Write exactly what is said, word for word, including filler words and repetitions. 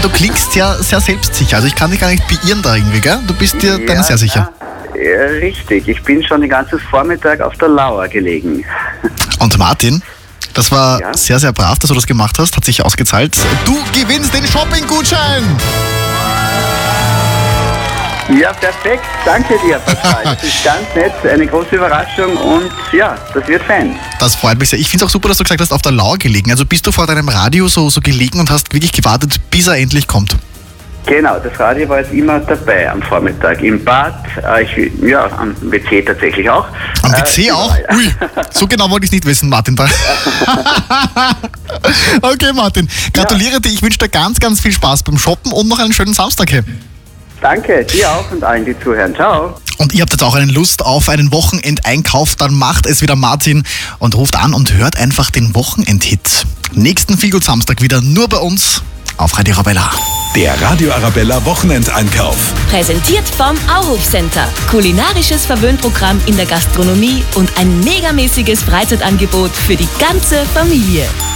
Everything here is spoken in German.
du klingst ja sehr selbstsicher. Also ich kann dich gar nicht beirren da irgendwie, gell? Du bist dir Ja, deiner sehr sicher. Ja, ja, richtig. Ich bin schon den ganzen Vormittag auf der Lauer gelegen. Und Martin, das war Ja. sehr, sehr brav, dass du das gemacht hast. Hat sich ausgezahlt. Du gewinnst den Shopping-Gutschein! Ja, perfekt. Danke dir, Pascal. Das ist ganz nett, eine große Überraschung und ja, das wird fein. Das freut mich sehr. Ich finde es auch super, dass du gesagt hast, auf der Lauer gelegen. Also bist du vor deinem Radio so, so gelegen und hast wirklich gewartet, bis er endlich kommt? Genau, das Radio war jetzt immer dabei am Vormittag. Im Bad, äh, ich, ja, am W C tatsächlich auch. Am W C Äh, auch? überall. Ui, so genau wollte ich es nicht wissen, Martin. Okay, Martin, gratuliere dir. Ich wünsche dir ganz, ganz viel Spaß beim Shoppen und noch einen schönen Samstag. Hey. Danke, dir auch und allen, die zuhören. Ciao. Und ihr habt jetzt auch eine Lust auf einen Wochenendeinkauf, dann macht es wieder Martin und ruft an und hört einfach den Wochenendhit. Nächsten Feelgood Samstag wieder nur bei uns auf Radio Arabella. Der Radio Arabella Wochenendeinkauf. Präsentiert vom Auhof Center. Kulinarisches Verwöhnprogramm in der Gastronomie und ein megamäßiges Freizeitangebot für die ganze Familie.